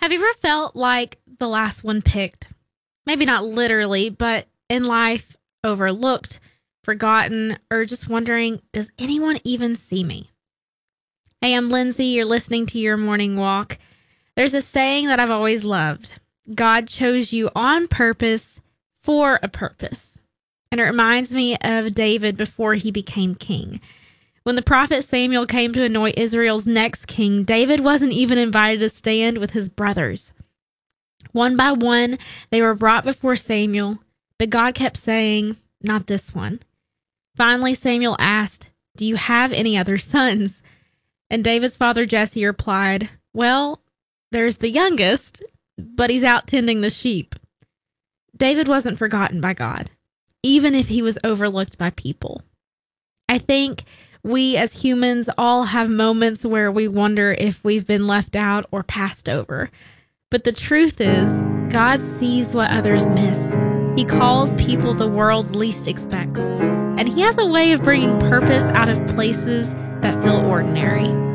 Have you ever felt like the last one picked? Maybe not literally, but in life, overlooked, forgotten, or just wondering, does anyone even see me? Hey, I'm Lindsay. You're listening to Your Morning Walk. There's a saying that I've always loved. God chose you on purpose for a purpose. And it reminds me of David before he became king. When the prophet Samuel came to anoint Israel's next king, David wasn't even invited to stand with his brothers. One by one, they were brought before Samuel, but God kept saying, not this one. Finally, Samuel asked, do you have any other sons? And David's father Jesse replied, well, there's the youngest, but he's out tending the sheep. David wasn't forgotten by God, even if he was overlooked by people. I think we as humans all have moments where we wonder if we've been left out or passed over. But the truth is, God sees what others miss. He calls people the world least expects. And he has a way of bringing purpose out of places that feel ordinary.